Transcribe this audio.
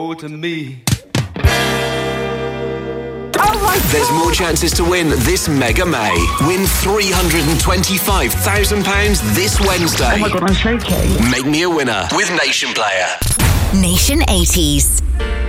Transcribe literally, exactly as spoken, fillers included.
to me. There's more chances to win this Mega May. Win three hundred twenty-five thousand pounds this Wednesday. Oh my God, I'm shaking. Make me a winner with Nation Player. Nation eighties.